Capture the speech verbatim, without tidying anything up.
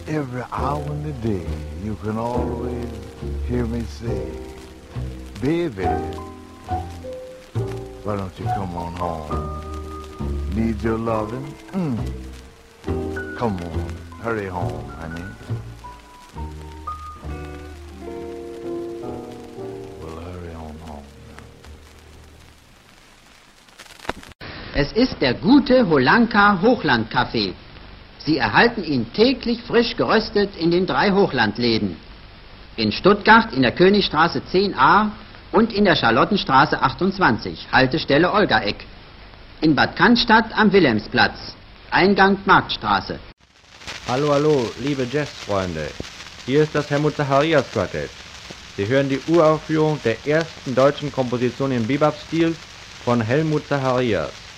every hour in the day, you can always hear me say, baby, why don't you come on home? Need your loving? Mm. Come on, hurry home, honey. Well, hurry on home. Es ist der gute Holanka Hochlandkaffee. Sie erhalten ihn täglich frisch geröstet in den drei Hochlandläden. In Stuttgart in der Königstraße zehn a und in der Charlottenstraße achtundzwanzig, Haltestelle Olgaeck. In Bad Cannstatt am Wilhelmsplatz, Eingang Marktstraße. Hallo, hallo, liebe Jazzfreunde. Hier ist das Helmut Zacharias Quartett. Sie hören die Uraufführung der ersten deutschen Komposition im Bebop-Stil von Helmut Zacharias.